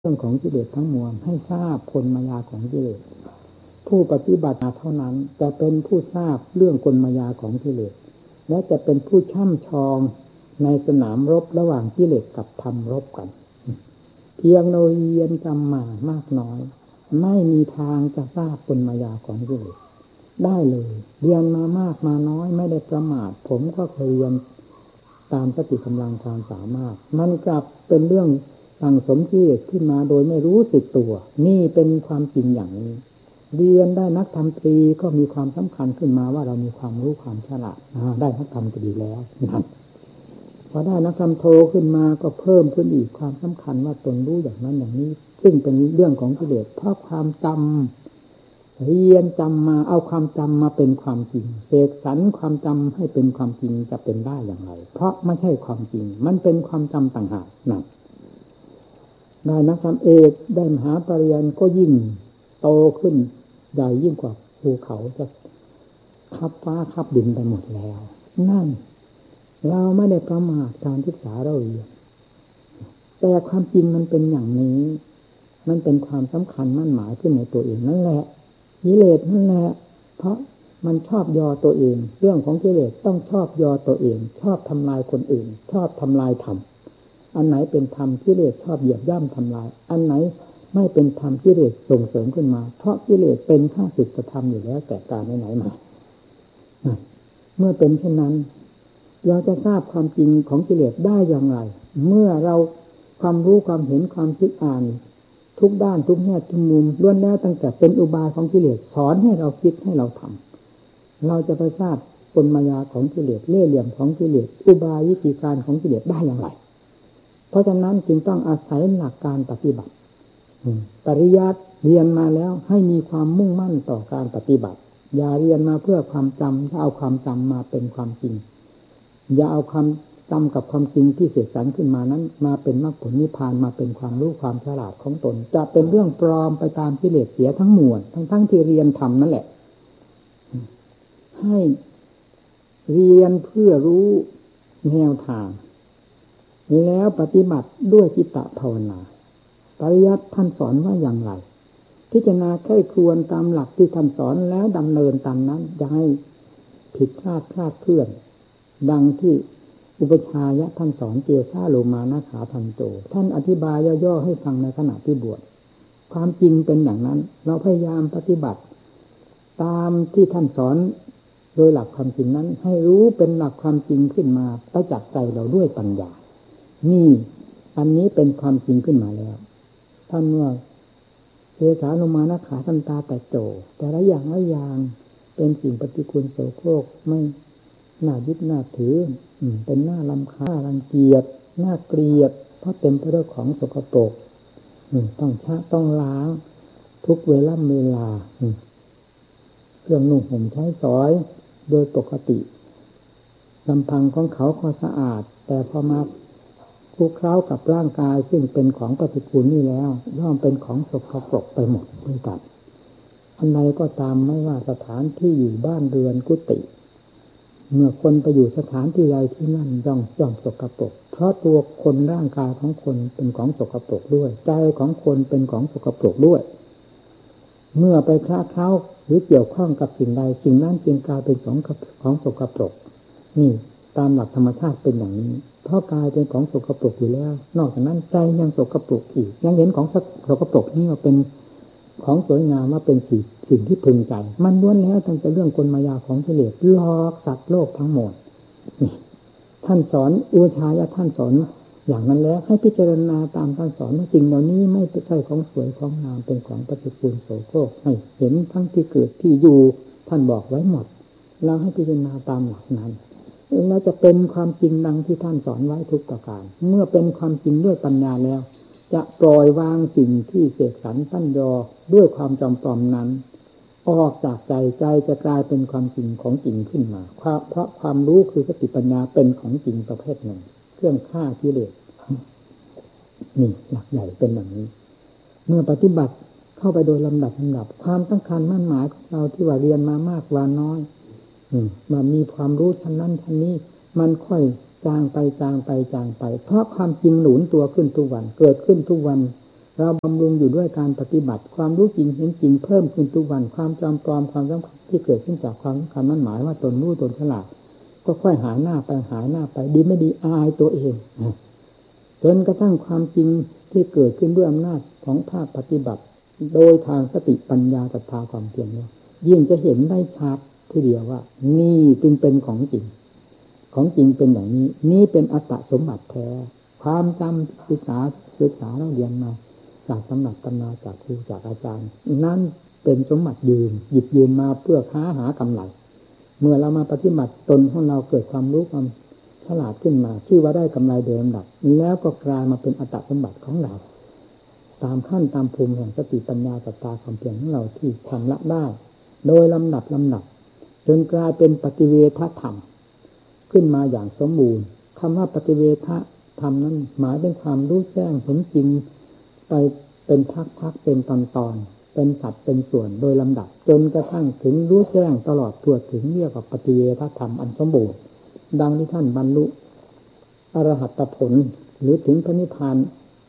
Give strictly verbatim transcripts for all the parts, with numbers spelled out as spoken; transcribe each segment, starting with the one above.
เรื่องของกิเลสทั้งมวลให้ทราบกลมายาของกิเลสผู้ปฏิบัติเท่านั้นจะเป็นผู้ทราบเรื่องกลมายาของกิเลสและจะเป็นผู้ช่ำชองในสนามรบระหว่างกิเลสกับธรรมรบกันเพียงเราเรียนจำมามากน้อยไม่มีทางจะทราบกลมายาของกิเลสได้เลยเรียนมามากมาน้อยไม่ได้ประมาทผมก็เคยเรียนตามสติกำลังความสามารถมันกลับเป็นเรื่องสั่งสมกิเลสขึ้นมาโดยไม่รู้สึกตัวนี่เป็นความจริงอย่างนี้เรียนได้นักธรรมตรีก็มีความสำคัญขึ้นมาว่าเรามีความรู้ความฉลาดได้นักธรรมตรีแล้วนั่นพอได้นักธรรมโทขึ้นมาก็เพิ่มขึ้นอีกความสำคัญว่าตนรู้อย่างนั้นอย่างนี้ซึ่งเป็นเรื่องของกิเลสเพราะความจำเรียนจำมาเอาความจำมาเป็นความจริงเสกสรรความจำให้เป็นความจริงจะเป็นได้อย่างไรเพราะไม่ใช่ความจริงมันเป็นความจำต่างหากนั่นได้นักธรรมเอกได้มหาปริญญาก็ยิ่งโตขึ้นใหญ่ยิ่งกว่าภูเขาจะคับฟ้าคับดินไปหมดแล้วนั่นเราไม่ได้ประมาทการศึกษาเราเรียนแต่ความจริงมันเป็นอย่างนี้มันเป็นความสำคัญมั่นหมายขึ้นในตัวเองนั่นแหละกิเลสนั่นแหละเพราะมันชอบยอตัวเองเรื่องของกิเลสต้องชอบยอตัวเองชอบทำลายคนอื่นชอบทำลายธรรมอันไหนเป็นธรรมกิเลสชอบเหยียบย่ำทำลายอันไหนไม่เป็นธรรมกิเลสส่งเสริมขึ้นมาเพราะกิเลสเป็นข้าศึกธรรมอยู่แล้วแต่การไหนๆมาเมื่อเป็นเช่นนั้นเราจะทราบความจริงของกิเลสได้อย่างไรเมื่อเราความรู้ความเห็นความคิดอ่านทุกด้านทุกแง่ทุกมุมล้วนแล้วตั้งแต่เป็นอุบายของกิเลสสอนให้เราคิดให้เราทำเราจะไปทราบกลมายาของกิเลสเล่ห์เหลี่ยมของกิเลสอุบายวิธีการของกิเลสได้อย่างไรเพราะฉะนั้นจึงต้องอาศัยหลักการปฏิบัติปริยัติเรียนมาแล้วให้มีความมุ่งมั่นต่อการปฏิบัติอย่าเรียนมาเพื่อความจำถ้าเอาความจำมาเป็นความจริงอย่าเอาความจำกับความจริงที่เสกสรรขึ้นมานั้นมาเป็นมรรคผลนิพพานมาเป็นความรู้ความฉลาดของตนจะเป็นเรื่องปลอมไปตามกิเลสเสียทั้งมวลทั้งทั้งที่เรียนทำนั่นแหละให้เรียนเพื่อรู้แนวทางแล้วปฏิบัติด้วยจิตตภาวนาปริยัติท่านสอนว่าอย่างไรพิจารณาใคร่ครวญตามหลักที่ท่านสอนแล้วดำเนินตามนั้นอย่าให้ผิดพลาดคลาดเคลื่อนดังที่อุปชายะท่านสอนเจสาโลมานะขาพันโตท่านอธิบายย่อๆให้ฟังในขณะที่บวชความจริงเป็นอย่างนั้นเราพยายามปฏิบัติตามที่ท่านสอนโดยหลักความจริงนั้นให้รู้เป็นหลักความจริงขึ้นมาประจักษ์ใจเราด้วยปัญญานี่อันนี้เป็นความจริงขึ้นมาแล้วท่านว่าเจสาโลมานะขาทันตาแต่โจแต่ละอย่างละอย่างเป็นสิ่งปฏิกูลโสโครกไม่น่ายึดน่าถือเป็นหน้ารำคาญรังเกียจน่าเกลียดเพราะเต็มไปด้วยของสกปรกต้องชะต้องล้างทุกเวลาเวลาเครื่องนุ่งห่มใช้สอยโดยปกติลำพังของเขาก็สะอาดแต่พอมาคลุกเคล้ากับร่างกายซึ่งเป็นของปฏิกูลนี่แล้วย่อมเป็นของสกปรกไปหมดด้วยกันอันใดก็ตามไม่ว่าสถานที่อยู่บ้านเรือนกุฏิเมื่อคนไปอยู่สถานที่ใดที่นั่นย่อมย่อมสกปรกเพราะตัวคนร่างกายของคนเป็นของสกปรกด้วยใจของคนเป็นของสกปรกด้วยเมื่อไปคล้าเคล้าหรือเกี่ยวข้องกับสิ่งใดสิ่งนั้นจึงกลายเป็นของของสกปรกนี่ตามหลักธรรมชาติเป็นอย่างนี้เพราะกายเป็นของสกปรกอยู่แล้วนอกจากนั้นใจยังสกปรกอีกยังเห็นของสกปรกนี่ว่าเป็นของสวยงามว่าเป็นสิ่งสิ่งที่พึงใจมันล้วนแล้วตั้งแต่เรื่องกลมายาของกิเลสหลอกสัตว์โลกทั้งหมดนี่ท่านสอนอุชายะท่านสอนอย่างนั้นแล้วให้พิจารณาตามท่านสอนว่าจริงเหล่านี้ไม่ใช่ของสวยของงามเป็นของปฏิกูลโสโครกให้เห็นทั้งที่เกิดที่อยู่ท่านบอกไว้หมดเราให้พิจารณาตามหลักนั้นแล้วจะเป็นความจริงดังที่ท่านสอนไว้ทุกประการเมื่อเป็นความจริงด้วยปัญญาแล้วจะปล่อยวางสิ่งที่เสกสรรปั้นยอด้วยความจำปลอมนั้นออกจากใจใจจะกลายเป็นความจริงของจริงขึ้นมาเพราะความรู้คือสติปัญญาเป็นของจริงประเภทหนึ่งเครื่องฆ่ากิเลสนี่หลักใหญ่เป็นอย่างนี้เมื่อปฏิบัติเข้าไปโดยลำดับลำดับความต้องการมั่นหมายของเราที่ว่าเรียนมามากว่าน้อยมามีความรู้ชั้นนั้นชั้นนี้มันค่อยจางไปจางไปจางไปเพราะความจริงหนุนตัวขึ้นทุกวันเกิดขึ้นทุกวันเราบำรุงอยู่ด้วยการปฏิบัติความรู้จริงเห็นจริงเพิ่มขึ้นทุกวันความจำปลอมความสำคัญที่เกิดขึ้นจากความสำคัญนั้นหมายว่าตนรู้ตนฉลาดก็ค่อยหายหน้าไปหายหน้าไปดีไม่ดีอายตัวเองจนกระทั่งความจริงที่เกิดขึ้นด้วยอำนาจของภาคปฏิบัติโดยทางสติปัญญาศรัทธาความเพียรเนี่ยยิ่งจะเห็นได้ชัดทีเดียวว่านี่จึงเป็นของจริงของจริงเป็นอย่างนี้นี่เป็นอัตตสมบัติแท้ความจำศึกษาศึกษาเราเรียนมาจากตำหนักตำนาจากครูจากอาจารย์นั่นเป็นสมบัติยืมหยิบยืมมาเพื่อค้าหากำไรเมื่อเรามาปฏิบัติตนของเราเกิดความรู้ความฉลาดขึ้นมาชื่อว่าได้กำไรโดยลำดับแล้วก็กลายมาเป็นอัตตสมบัติของเราตามขั้นตามภูมิแห่งสติปัญญาศรัทธาความเพียรของเราที่ทำละได้โดยลำดับลำดับจนกลายเป็นปฏิเวทธรรมขึ้นมาอย่างสมบูรณ์คำว่าปฏิเวทธรรมนั้นหมายถึงความรู้แจ้งเห็นจริงไปเป็นพักๆเป็นตอนๆเป็นสัดเป็นส่วนโดยลำดับจนกระทั่งถึงรู้แจ้งตลอดทั่วถึงเรียกว่าปฏิเวทธรรมอันสมบูรณ์ดังที่ท่านบรรลุอรหัตผลหรือถึงพระนิพพาน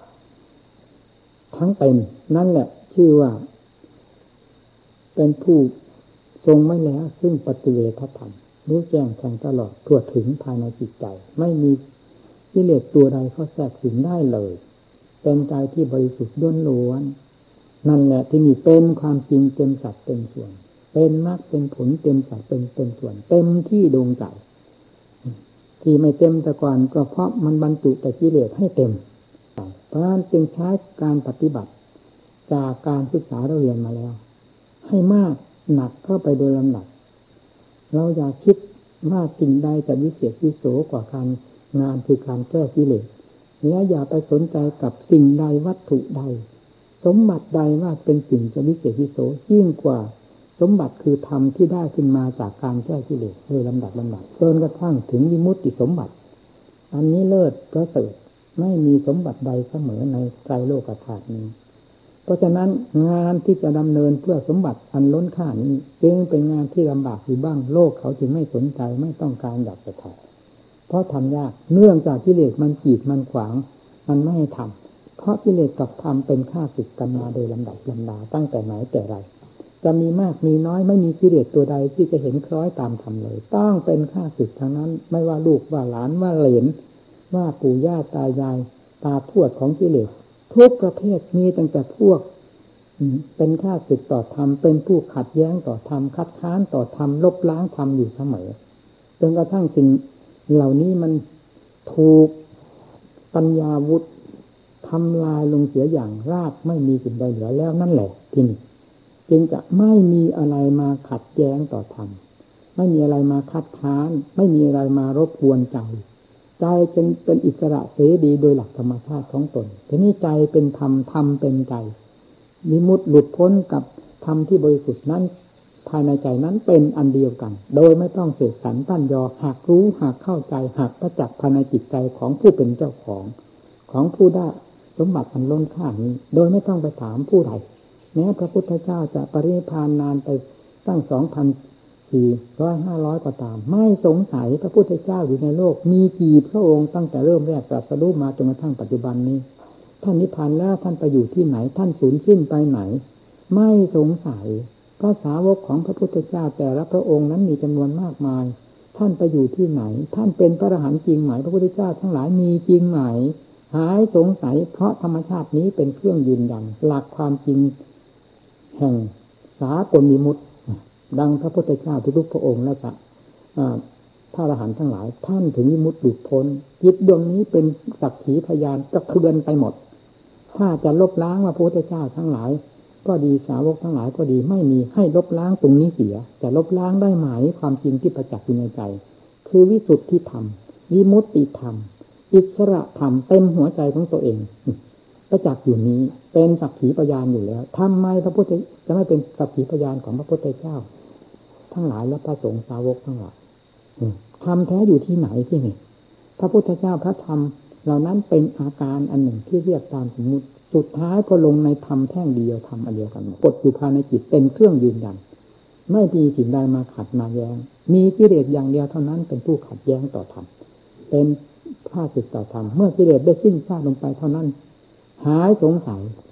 ทั้งเป็นนั่นแหละชื่อว่าเป็นผู้ทรงไม่แล้วซึ่งปฏิเวทธรรมรู้แจ้งแทงตลอดทั่วถึงภายในจิตใจไม่มีกิเลสตัวใดเข้าแทรกสิงได้เลยเป็นใจที่บริสุทธิ์ล้วนๆนั่นแหละที่นี่เป็นความจริงเต็มสัดเต็มส่วนเป็นมรรคเป็นผลเต็มสัดเป็นเต็มส่วนเต็มที่ดวงใจที่ไม่เต็มแต่ก่อนก็เพราะมันบรรจุแต่กิเลสให้เต็มเพราะฉะนั้นจึงใช้การปฏิบัติจากการศึกษาเราเรียนมาแล้วให้มากหนักเข้าไปโดยลำดับเราอย่าคิดว่าสิ่งใดจะวิเศษวิโสกว่าการงานคือการแก้กิเลสและอย่าไปสนใจกับสิ่งใดวัตถุใดสมบัติใดว่าเป็นสิ่งจะวิเศษวิโสยิ่งกว่าสมบัติคือธรรมที่ได้ขึ้นมาจากการแก้กิเลสโดยลำดับลำดับจนกระทั่งถึงวิมุตติสมบัติอันนี้เลิศประเสริฐไม่มีสมบัติใดเสมอในไตรโลกธาตุนี้เพราะฉะนั้นงานที่จะดำเนินเพื่อสมบัติอันล้นค่านี้จึงเป็นงานที่ลำบากอยู่บ้างโลกเขาจึงไม่สนใจไม่ต้องการอยากจะทำเพราะทำยากเนื่องจากกิเลสมันกีดมันขวางมันไม่ให้ทำเพราะกิเลสกับธรรมเป็นข้าศึกกันมาโดยลำดับลำดาตั้งแต่ไหนแต่ไรจะมีมากมีน้อยไม่มีกิเลสตัวใดที่จะเห็นคล้อยตามธรรมเลยต้องเป็นข้าศึกทั้งนั้นไม่ว่าลูกว่าหลานว่าเหลนว่าปู่ย่าตายายตาทวดของกิเลสทุกประเภทมีตั้งแต่พวกเป็นข้าศึกต่อธรรมเป็นผู้ขัดแย้งต่อธรรมคัดค้านต่อธรรมลบล้างธรรมอยู่เสมอจนกระทั่งสิ่งเหล่านี้มันถูกปัญญาวุฒิทำลายลงเสียอย่างราบไม่มีสิ่งใดเหลือแล้วนั่นแหละที่นี่จึงจะไม่มีอะไรมาขัดแย้งต่อธรรมไม่มีอะไรมาคัดค้านไม่มีอะไรมารบกวนใจใจเป็นเป็นอิสระเสรีโดยหลักธรรมชาติของตนทีนี้ใจเป็นธรรมธรรมเป็นใจวิมุตติหลุดพ้นกับธรรมที่บริสุทธิ์นั้นภายในใจนั้นเป็นอันเดียวกันโดยไม่ต้องเสกสรรตั้นยอหากรู้หากเข้าใจหากประจักษ์ภายในจิตใจของผู้เป็นเจ้าของของผู้ได้สมบัติอันล้นค่านี้โดยไม่ต้องไปถามผู้ใดแม้พระพุทธเจ้าจะปรินิพพานนานไปตั้งสองพันสี่ร้อยห้าร้อยก็ตามไม่สงสัยพระพุทธเจ้าอยู่ในโลกมีกี่พระองค์ตั้งแต่เริ่มแรกตรัสรู้มาจนกระทั่งปัจจุบันนี้ท่านนิพพานแล้วท่านไปอยู่ที่ไหนท่านสูญสิ้นไปไหนไม่สงสัยพระสาวกของพระพุทธเจ้าแต่ละพระองค์นั้นมีจำนวนมากมายท่านไปอยู่ที่ไหนท่านเป็นพระอรหันต์จริงไหมพระพุทธเจ้าทั้งหลายมีจริงไหมหายสงสัยเพราะธรรมชาตินี้เป็นเครื่องยืนยันหลักความจริงแห่งสากลวิมุตติดังพระพุทธเจ้าทุกๆพระองค์และพระอรหันต์ทั้งหลายท่านถึงวิมุตติหลุดพ้นจิตดวงนี้เป็นสักขีพยานกระเทือนไปหมดถ้าจะลบล้างว่าพระพุทธเจ้าทั้งหลายก็ดีสาวกทั้งหลายก็ดีไม่มีให้ลบล้างตรงนี้เสียจะลบล้างได้ไหมความจริงที่ประจักษ์อยู่ในใจคือวิสุทธิธรรมวิมุตติธรรมอิสระธรรมเต็มหัวใจของตัวเองประจักษ์อยู่นี้เป็นสักขีพยานอยู่แล้วทำไมพระพุทธจะไม่เป็นสักขีพยานของพระพุทธเจ้าทั้งหลายและพระสงฆ์สาวกทั้งหลายธรรมแท้อยู่ที่ไหนที่นี่พระพุทธเจ้าพระธรรมเหล่านั้นเป็นอาการอันหนึ่งที่เรียกตามสมมุติสุดท้ายก็ลงในธรรมแท่งเดียวธรรมอันเดียวกันกดอยู่ภายในจิตเป็นเครื่องยืนยันไม่มีสิ่งใดมาขัดมาแย้งมีกิเลสอย่างเดียวเท่านั้นเป็นผู้ขัดแย้งต่อธรรมเป็นข้าศึกต่อธรรมเมื่อกิเลสได้สิ้นซากลงไปเท่านั้นหายสงสัย